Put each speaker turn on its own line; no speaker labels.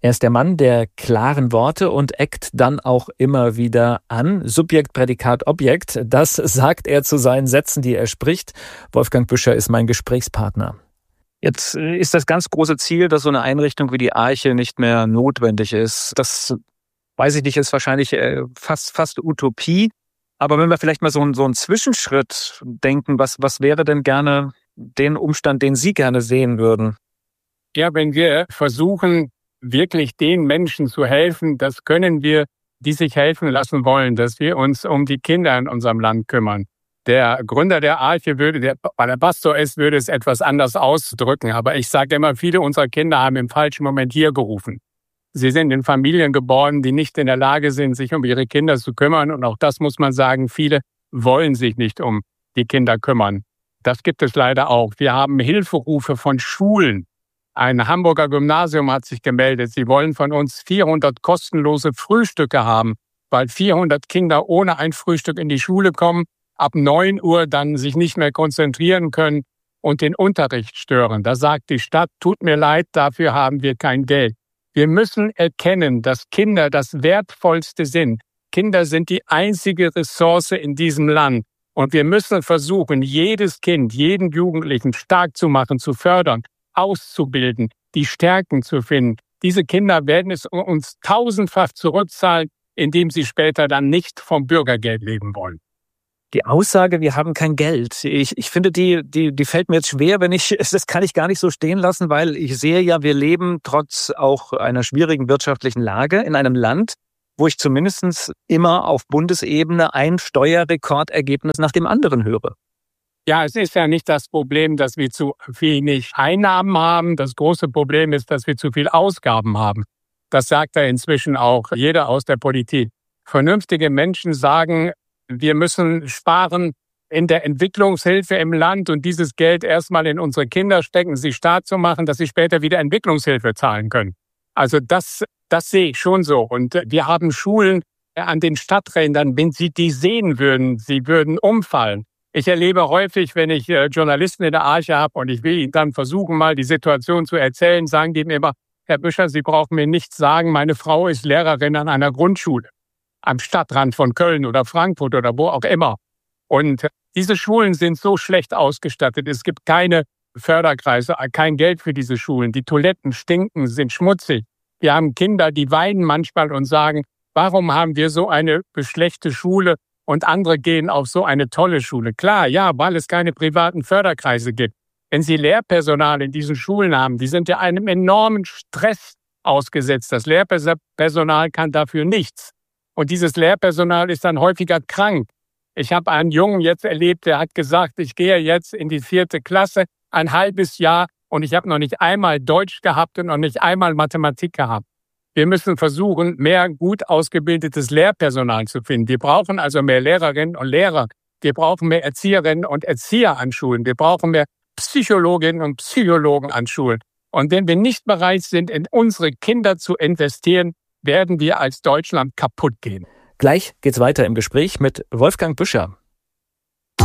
Er ist der Mann der klaren Worte und eckt dann auch immer wieder an. Subjekt, Prädikat, Objekt, das sagt er zu seinen Sätzen, die er spricht. Wolfgang Büscher ist mein Gesprächspartner. Jetzt ist das ganz große Ziel, dass so eine Einrichtung wie die Arche nicht mehr notwendig ist. Das, weiß ich nicht, ist wahrscheinlich fast Utopie. Aber wenn wir vielleicht mal so einen Zwischenschritt denken, was wäre denn gerne den Umstand, den Sie gerne sehen würden?
Ja, wenn wir versuchen, wirklich den Menschen zu helfen, das können wir, die sich helfen lassen wollen, dass wir uns um die Kinder in unserem Land kümmern. Der Gründer der Arche weil er Pastor ist, würde es etwas anders ausdrücken. Aber ich sage immer, viele unserer Kinder haben im falschen Moment hier gerufen. Sie sind in Familien geboren, die nicht in der Lage sind, sich um ihre Kinder zu kümmern. Und auch das muss man sagen, viele wollen sich nicht um die Kinder kümmern. Das gibt es leider auch. Wir haben Hilferufe von Schulen. Ein Hamburger Gymnasium hat sich gemeldet. Sie wollen von uns 400 kostenlose Frühstücke haben, weil 400 Kinder ohne ein Frühstück in die Schule kommen, ab 9 Uhr dann sich nicht mehr konzentrieren können und den Unterricht stören. Da sagt die Stadt, tut mir leid, dafür haben wir kein Geld. Wir müssen erkennen, dass Kinder das Wertvollste sind. Kinder sind die einzige Ressource in diesem Land. Und wir müssen versuchen, jedes Kind, jeden Jugendlichen stark zu machen, zu fördern, auszubilden, die Stärken zu finden. Diese Kinder werden es uns tausendfach zurückzahlen, indem sie später dann nicht vom Bürgergeld leben wollen.
Die Aussage, wir haben kein Geld, ich finde, die fällt mir jetzt schwer, das kann ich gar nicht so stehen lassen, weil ich sehe ja, wir leben trotz auch einer schwierigen wirtschaftlichen Lage in einem Land, wo ich zumindest immer auf Bundesebene ein Steuerrekordergebnis nach dem anderen höre.
Ja, es ist ja nicht das Problem, dass wir zu wenig Einnahmen haben. Das große Problem ist, dass wir zu viel Ausgaben haben. Das sagt ja inzwischen auch jeder aus der Politik. Vernünftige Menschen sagen, wir müssen sparen in der Entwicklungshilfe im Land und dieses Geld erstmal in unsere Kinder stecken, sie stark zu machen, dass sie später wieder Entwicklungshilfe zahlen können. Also das sehe ich schon so. Und wir haben Schulen an den Stadträndern, wenn Sie die sehen würden, sie würden umfallen. Ich erlebe häufig, wenn ich Journalisten in der Arche habe und ich will ihnen dann versuchen, mal die Situation zu erzählen, sagen die mir immer, Herr Büscher, Sie brauchen mir nichts sagen, meine Frau ist Lehrerin an einer Grundschule am Stadtrand von Köln oder Frankfurt oder wo auch immer. Und diese Schulen sind so schlecht ausgestattet. Es gibt keine Förderkreise, kein Geld für diese Schulen. Die Toiletten stinken, sind schmutzig. Wir haben Kinder, die weinen manchmal und sagen, warum haben wir so eine schlechte Schule und andere gehen auf so eine tolle Schule? Klar, ja, weil es keine privaten Förderkreise gibt. Wenn Sie Lehrpersonal in diesen Schulen haben, die sind ja einem enormen Stress ausgesetzt. Das Lehrpersonal kann dafür nichts. Und dieses Lehrpersonal ist dann häufiger krank. Ich habe einen Jungen jetzt erlebt, der hat gesagt, ich gehe jetzt in die 4. Klasse, ein halbes Jahr und ich habe noch nicht einmal Deutsch gehabt und noch nicht einmal Mathematik gehabt. Wir müssen versuchen, mehr gut ausgebildetes Lehrpersonal zu finden. Wir brauchen also mehr Lehrerinnen und Lehrer. Wir brauchen mehr Erzieherinnen und Erzieher an Schulen. Wir brauchen mehr Psychologinnen und Psychologen an Schulen. Und wenn wir nicht bereit sind, in unsere Kinder zu investieren, werden wir als Deutschland kaputt gehen.
Gleich geht's weiter im Gespräch mit Wolfgang Büscher.